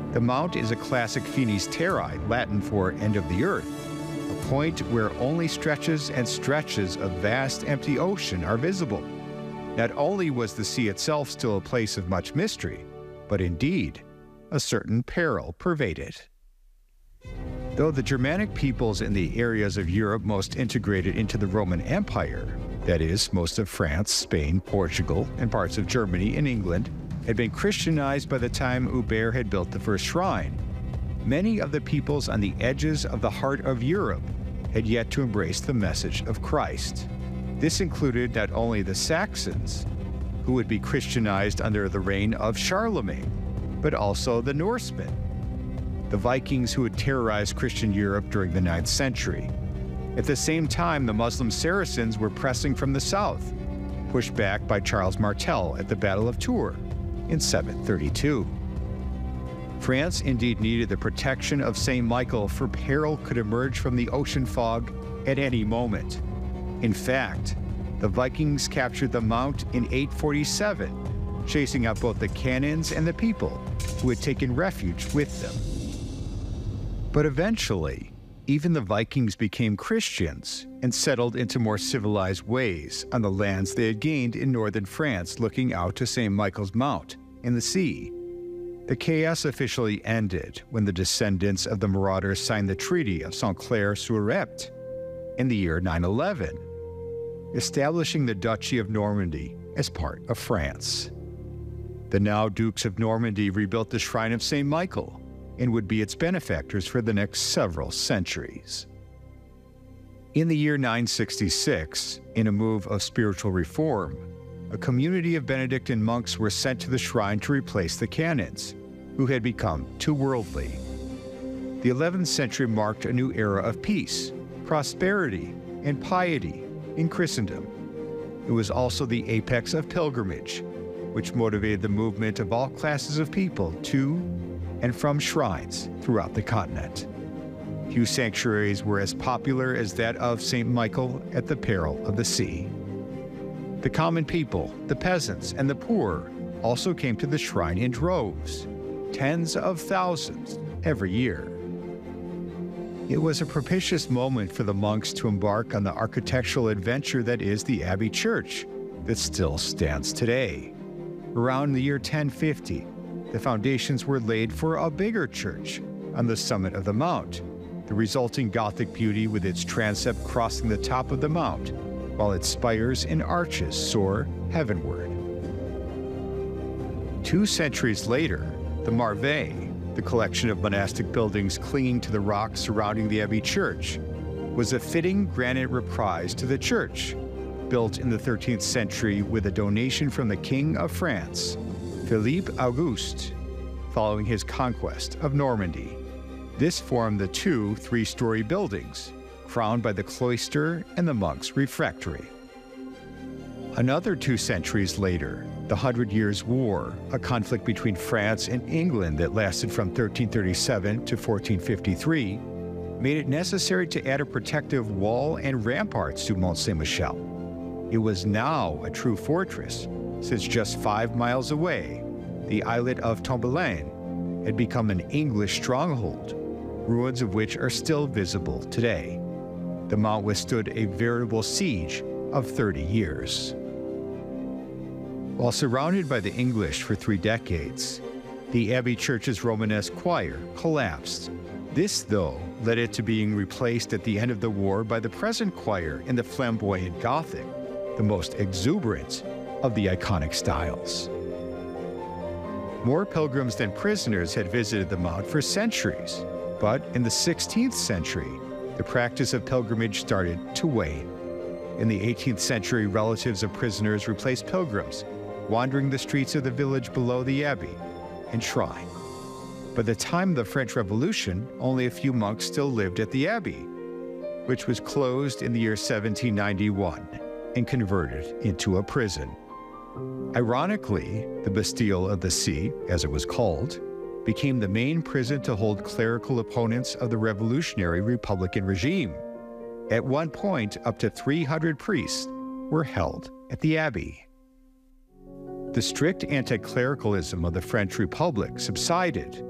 The mount is a classic finis terrae, Latin for end of the earth, a point where only stretches and stretches of vast empty ocean are visible. Not only was the sea itself still a place of much mystery, but indeed, a certain peril pervaded. Though the Germanic peoples in the areas of Europe most integrated into the Roman Empire, that is, most of France, Spain, Portugal, and parts of Germany and England, had been Christianized by the time Hubert had built the first shrine, many of the peoples on the edges of the heart of Europe had yet to embrace the message of Christ. This included not only the Saxons, who would be Christianized under the reign of Charlemagne, but also the Norsemen, the Vikings who had terrorized Christian Europe during the 9th century. At the same time, the Muslim Saracens were pressing from the south, pushed back by Charles Martel at the Battle of Tours in 732. France indeed needed the protection of St. Michael, for peril could emerge from the ocean fog at any moment. In fact, the Vikings captured the mount in 847, chasing out both the cannons and the people who had taken refuge with them. But eventually, even the Vikings became Christians and settled into more civilized ways on the lands they had gained in northern France, looking out to St. Michael's Mount in the sea. The chaos officially ended when the descendants of the marauders signed the Treaty of Saint-Clair-sur-Epte in the year 911, establishing the Duchy of Normandy as part of France. The now Dukes of Normandy rebuilt the Shrine of St. Michael and would be its benefactors for the next several centuries. In the year 966, in a move of spiritual reform, a community of Benedictine monks were sent to the shrine to replace the canons, who had become too worldly. The 11th century marked a new era of peace, prosperity, and piety in Christendom. It was also the apex of pilgrimage, which motivated the movement of all classes of people to and from shrines throughout the continent. Few sanctuaries were as popular as that of St. Michael at the peril of the sea. The common people, the peasants, and the poor also came to the shrine in droves, tens of thousands every year. It was a propitious moment for the monks to embark on the architectural adventure that is the Abbey Church that still stands today. Around the year 1050, the foundations were laid for a bigger church on the summit of the mount, the resulting Gothic beauty with its transept crossing the top of the mount, while its spires and arches soar heavenward. 2 centuries later, the Marveille, the collection of monastic buildings clinging to the rocks surrounding the Abbey Church, was a fitting granite reprise to the church, built in the 13th century with a donation from the King of France, Philippe Auguste, following his conquest of Normandy. This formed the 2 3-story buildings, crowned by the cloister and the monks' refectory. Another 2 centuries later, the Hundred Years' War, a conflict between France and England that lasted from 1337 to 1453, made it necessary to add a protective wall and ramparts to Mont Saint-Michel. It was now a true fortress, since just 5 miles away, the islet of Tombelaine had become an English stronghold, ruins of which are still visible today. The mount withstood a veritable siege of 30 years. While surrounded by the English for 3 decades, the Abbey Church's Romanesque choir collapsed. This, though, led it to being replaced at the end of the war by the present choir in the flamboyant Gothic, the most exuberant of the iconic styles. More pilgrims than prisoners had visited the mount for centuries, but in the 16th century, the practice of pilgrimage started to wane. In the 18th century, relatives of prisoners replaced pilgrims, wandering the streets of the village below the abbey and shrine. By the time of the French Revolution, only a few monks still lived at the abbey, which was closed in the year 1791 and converted into a prison. Ironically, the Bastille of the Sea, as it was called, became the main prison to hold clerical opponents of the revolutionary Republican regime. At one point, up to 300 priests were held at the abbey. The strict anti-clericalism of the French Republic subsided